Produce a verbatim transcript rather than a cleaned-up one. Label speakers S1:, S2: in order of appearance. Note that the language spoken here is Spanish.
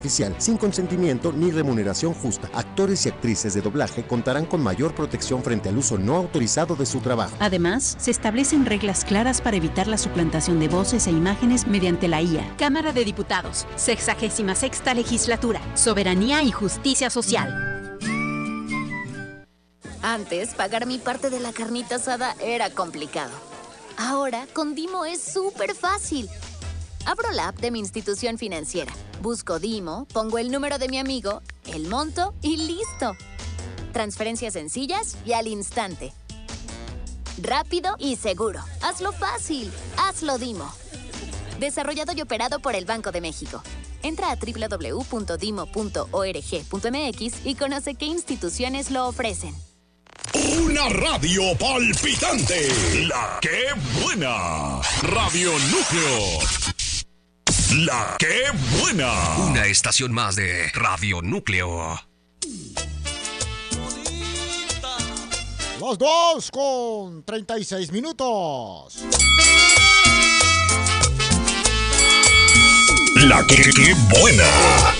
S1: Oficial, sin consentimiento ni remuneración justa. Actores y actrices de doblaje contarán con mayor protección frente al uso no autorizado de su trabajo.
S2: Además, se establecen reglas claras para evitar la suplantación de voces e imágenes mediante la I A.
S3: Cámara de Diputados, sexagésima sexta legislatura, soberanía y justicia social.
S4: Antes, pagar mi parte de la carnita asada era complicado. Ahora, con Dimo es súper fácil. Abro la app de mi institución financiera, busco Dimo, pongo el número de mi amigo, el monto y ¡listo! Transferencias sencillas y al instante. Rápido y seguro. Hazlo fácil. Hazlo Dimo. Desarrollado y operado por el Banco de México. Entra a doble u doble u doble u punto dimo punto org punto m x y conoce qué instituciones lo ofrecen.
S5: Una radio palpitante. La que buena. Radio Núcleo. La que buena.
S6: Una estación más de Radio Núcleo.
S7: Los dos con treinta y seis minutos.
S5: La que, que buena.